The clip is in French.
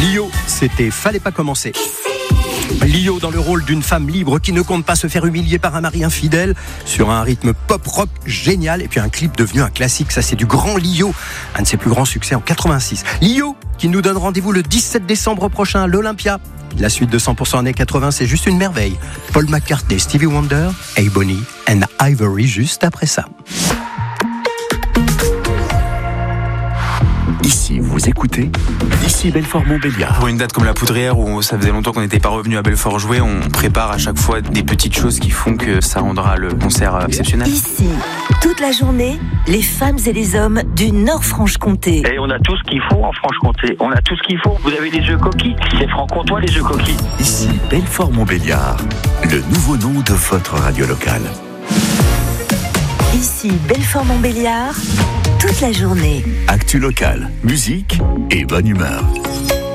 Lio, c'était Fallait pas commencer. Lio dans le rôle d'une femme libre qui ne compte pas se faire humilier par un mari infidèle, sur un rythme pop-rock génial, et puis un clip devenu un classique, ça c'est du grand Lio, un de ses plus grands succès en 86. Lio qui nous donne rendez-vous le 17 décembre prochain à l'Olympia. La suite de 100% années 80, c'est juste une merveille. Paul McCartney, Stevie Wonder, Hey Bonnie and Ivory juste après ça. Ici, vous écoutez Ici Belfort-Montbéliard. Pour une date comme la Poudrière où ça faisait longtemps qu'on n'était pas revenu à Belfort jouer, on prépare à chaque fois des petites choses qui font que ça rendra le concert exceptionnel. Ici, toute la journée, les femmes et les hommes du Nord-Franche-Comté. Et on a tout ce qu'il faut en Franche-Comté. On a tout ce qu'il faut. Vous avez les œufs coquilles. C'est franc-comtois les œufs coquilles. Ici Belfort-Montbéliard, le nouveau nom de votre radio locale. Ici, Belfort-Montbéliard, toute la journée. Actu locale, musique et bonne humeur.